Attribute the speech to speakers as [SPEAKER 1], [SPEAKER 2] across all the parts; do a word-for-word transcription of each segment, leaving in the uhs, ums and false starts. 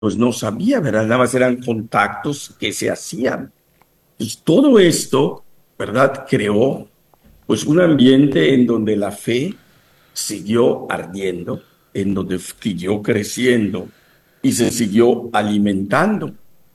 [SPEAKER 1] pues no sabía, ¿verdad? Nada más eran contactos que se hacían. Pues todo esto, ¿verdad? Creó pues un ambiente en donde la fe siguió ardiendo, en donde siguió creciendo y se siguió alimentando.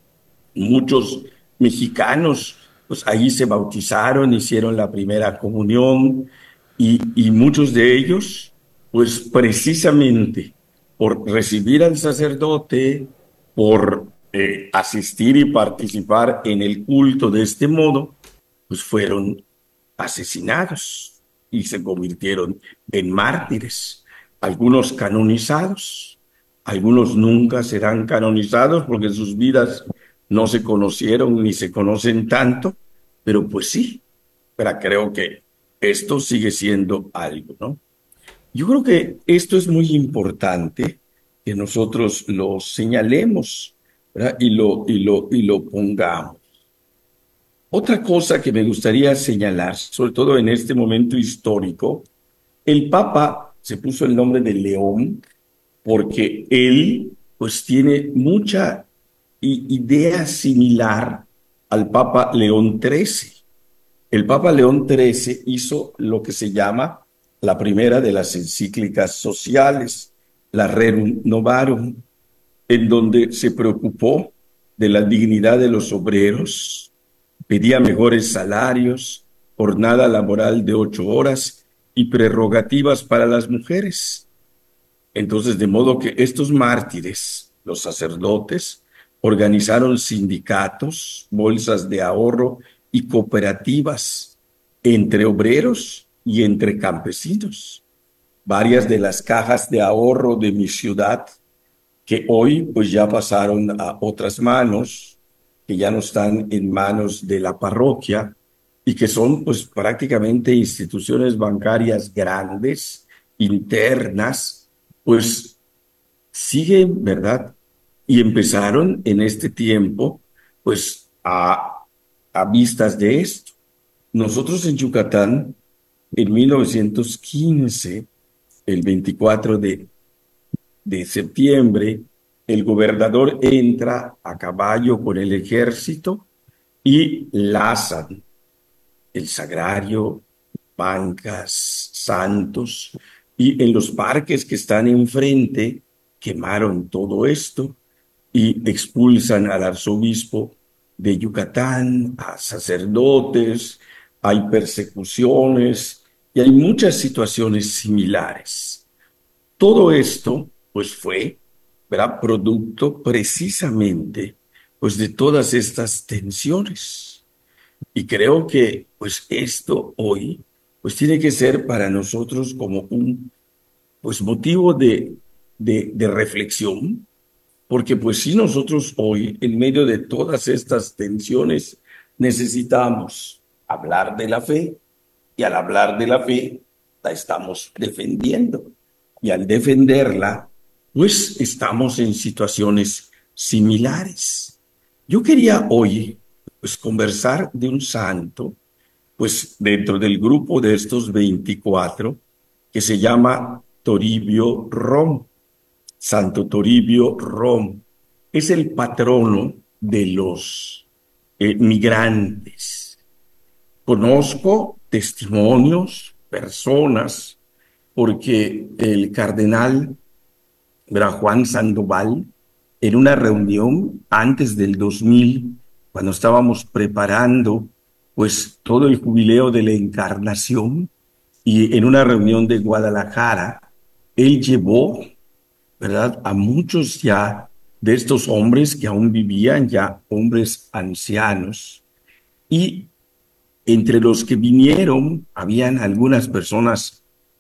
[SPEAKER 1] Muchos mexicanos, pues ahí se bautizaron, hicieron la primera comunión y, y muchos de ellos, pues precisamente por recibir al sacerdote, por eh, asistir y participar en el culto de este modo, pues fueron asesinados y se convirtieron en mártires, algunos canonizados, algunos nunca serán canonizados porque sus vidas no se conocieron ni se conocen tanto, pero pues sí, pero creo que esto sigue siendo algo, ¿no? Yo creo que esto es muy importante que nosotros lo señalemos, ¿verdad? Y lo, y lo, y lo pongamos. Otra cosa que me gustaría señalar, sobre todo en este momento histórico, el Papa se puso el nombre de León porque él pues tiene mucha i- idea similar al Papa León trece. El Papa León trece hizo lo que se llama la primera de las encíclicas sociales, la Rerum Novarum, en donde se preocupó de la dignidad de los obreros, pedía mejores salarios, jornada laboral de ocho horas y prerrogativas para las mujeres. Entonces, de modo que estos mártires, los sacerdotes, organizaron sindicatos, bolsas de ahorro y cooperativas entre obreros y entre campesinos. Varias de las cajas de ahorro de mi ciudad que hoy pues ya pasaron a otras manos, que ya no están en manos de la parroquia y que son pues prácticamente instituciones bancarias grandes, internas, pues siguen, ¿verdad? Y empezaron en este tiempo pues a, a vistas de esto. Nosotros en Yucatán, en mil novecientos quince, el veinticuatro de de septiembre, el gobernador entra a caballo con el ejército y lazan el sagrario, bancas, santos, y en los parques que están enfrente quemaron todo esto y expulsan al arzobispo de Yucatán, a sacerdotes, hay persecuciones y hay muchas situaciones similares. Todo esto, pues fue, ¿verdad? Producto precisamente, pues de todas estas tensiones. Y creo que, pues esto hoy, pues tiene que ser para nosotros como un, pues motivo de, de, de reflexión, porque pues si nosotros hoy, en medio de todas estas tensiones, necesitamos hablar de la fe, y al hablar de la fe, la estamos defendiendo. Y al defenderla, pues estamos en situaciones similares. Yo quería hoy, pues, conversar de un santo, pues, dentro del grupo de estos veinticuatro, que se llama Toribio Rom. Santo Toribio Rom. Es el patrono de los eh, migrantes. Conozco testimonios, personas, porque el cardenal era Juan Sandoval, en una reunión antes del dos mil, cuando estábamos preparando pues todo el jubileo de la Encarnación, y en una reunión de Guadalajara, él llevó, ¿verdad?, a muchos ya de estos hombres que aún vivían, ya hombres ancianos, y entre los que vinieron, habían algunas personas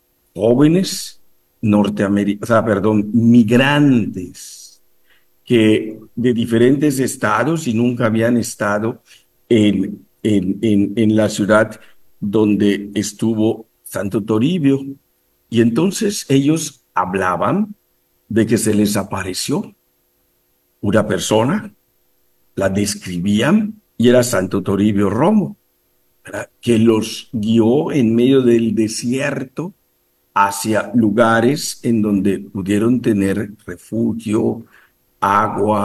[SPEAKER 1] jóvenes norteamericanos, o sea, perdón, migrantes que de diferentes estados y nunca habían estado en, en, en, en la ciudad donde estuvo Santo Toribio. Y entonces ellos hablaban de que se les apareció una persona, la describían y era Santo Toribio Romo, ¿verdad?, que los guió en medio del desierto hacia lugares en donde pudieron tener refugio, agua,